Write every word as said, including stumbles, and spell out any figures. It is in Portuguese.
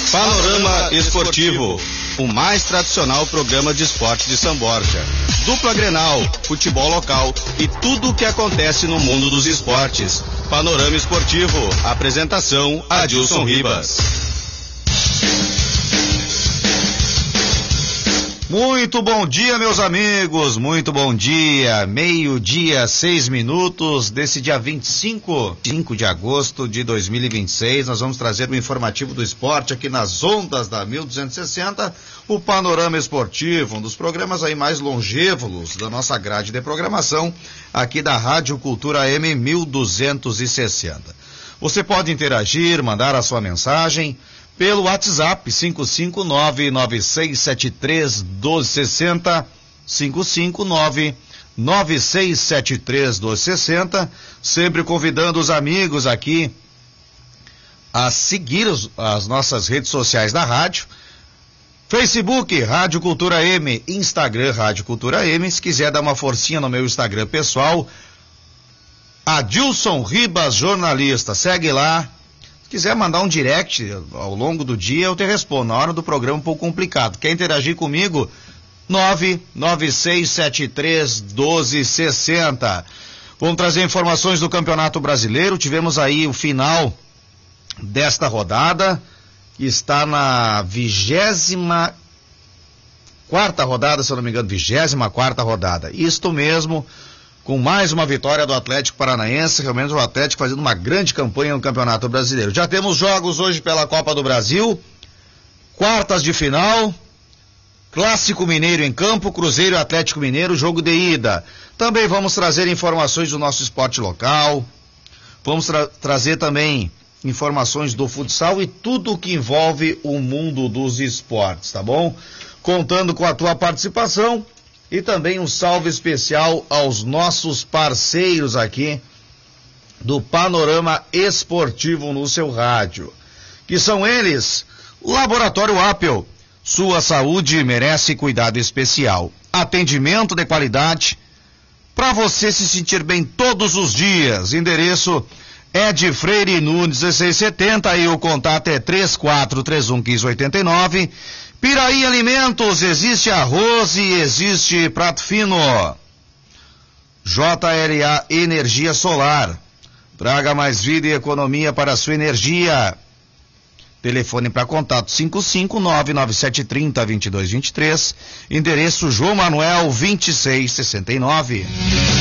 Panorama Esportivo, o mais tradicional programa de esporte de São Borja. Dupla Grenal, futebol local e tudo o que acontece no mundo dos esportes. Panorama Esportivo, apresentação Adilson Ribas. Muito bom dia, meus amigos, muito bom dia, meio-dia, seis minutos desse dia vinte e cinco de agosto de dois mil e vinte e seis, nós vamos trazer o informativo do esporte aqui nas ondas da mil duzentos e sessenta, o Panorama Esportivo, um dos programas aí mais longevos da nossa grade de programação, aqui da Rádio Cultura M mil duzentos e sessenta. Você pode interagir, mandar a sua mensagem pelo WhatsApp cinco cinco nove, nove seis sete três, um dois seis zero, cinco cinco nove, nove seis sete três, um dois seis zero, sempre convidando os amigos aqui a seguir os, as nossas redes sociais da rádio, Facebook, Rádio Cultura M, Instagram, Rádio Cultura M, se quiser dar uma forcinha no meu Instagram pessoal, Adilson Ribas Jornalista, segue lá. Se quiser mandar um direct ao longo do dia, eu te respondo. Na hora do programa é um pouco complicado. Quer interagir comigo? nove nove seis sete três, um dois seis zero. Vamos trazer informações do Campeonato Brasileiro. Tivemos aí o final desta rodada, que está na vigésima quarta rodada, se eu não me engano, vigésima quarta rodada. Isto mesmo, com mais uma vitória do Atlético Paranaense, realmente o Atlético fazendo uma grande campanha no Campeonato Brasileiro. Já temos jogos hoje pela Copa do Brasil, quartas de final, Clássico Mineiro em campo, Cruzeiro e Atlético Mineiro, jogo de ida. Também vamos trazer informações do nosso esporte local, vamos tra- trazer também informações do futsal e tudo o que envolve o mundo dos esportes, tá bom? Contando com a tua participação. E também um salve especial aos nossos parceiros aqui do Panorama Esportivo no seu rádio, que são eles, Laboratório Apple, sua saúde merece cuidado especial, atendimento de qualidade, para você se sentir bem todos os dias. Endereço é de Freire Nunes dezesseis setenta e o contato é três quatro três um, um cinco oito nove. Piraí Alimentos, existe arroz e existe prato fino. J L A Energia Solar, traga mais vida e economia para a sua energia. Telefone para contato cinco cinco nove nove sete três zero, dois dois dois três, endereço João Manuel vinte e seis sessenta e nove.